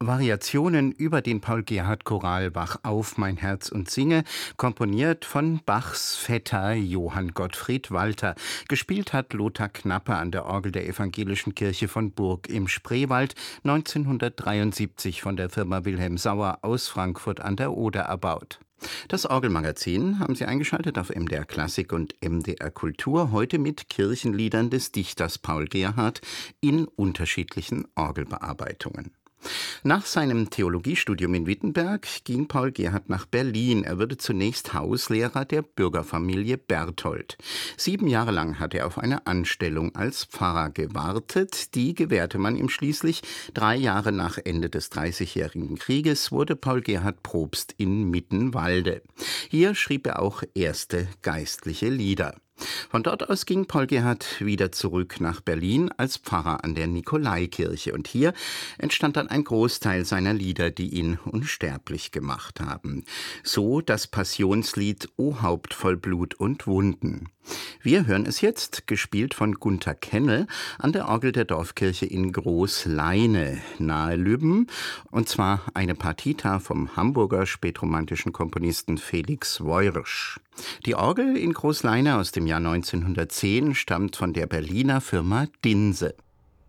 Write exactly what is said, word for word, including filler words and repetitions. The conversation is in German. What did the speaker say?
Variationen über den Paul-Gerhardt-Choral Bach auf Mein Herz und singe, komponiert von Bachs Vetter Johann Gottfried Walther. Gespielt hat Lothar Knappe an der Orgel der Evangelischen Kirche von Burg im Spreewald, neunzehnhundertdreiundsiebzig von der Firma Wilhelm Sauer aus Frankfurt an der Oder erbaut. Das Orgelmagazin haben Sie eingeschaltet auf M D R Klassik und M D R Kultur, heute mit Kirchenliedern des Dichters Paul Gerhardt in unterschiedlichen Orgelbearbeitungen. Nach seinem Theologiestudium in Wittenberg ging Paul Gerhardt nach Berlin. Er wurde zunächst Hauslehrer der Bürgerfamilie Berthold. Sieben Jahre lang hat er auf eine Anstellung als Pfarrer gewartet. Die gewährte man ihm schließlich. Drei Jahre nach Ende des Dreißigjährigen Krieges wurde Paul Gerhardt Propst in Mittenwalde. Hier schrieb er auch erste geistliche Lieder. Von dort aus ging Paul Gerhardt wieder zurück nach Berlin als Pfarrer an der Nikolaikirche. Und hier entstand dann ein Großteil seiner Lieder, die ihn unsterblich gemacht haben. So das Passionslied O Haupt voll Blut und Wunden. Wir hören es jetzt, gespielt von Gunther Kennel, an der Orgel der Dorfkirche in Großleine, nahe Lübben. Und zwar eine Partita vom Hamburger spätromantischen Komponisten Felix Woyrsch. Die Orgel in Großleine aus dem Jahr neunzehnhundertzehn stammt von der Berliner Firma Dinse.